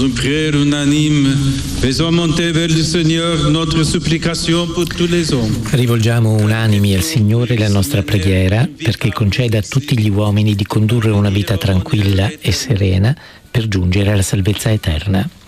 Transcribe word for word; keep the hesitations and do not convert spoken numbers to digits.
Dans une prière unanime, faisons monter vers le Seigneur notre supplication pour tous les hommes. Rivolgiamo unanimi al Signore la nostra preghiera perché conceda a tutti gli uomini di condurre una vita tranquilla e serena per giungere alla salvezza eterna.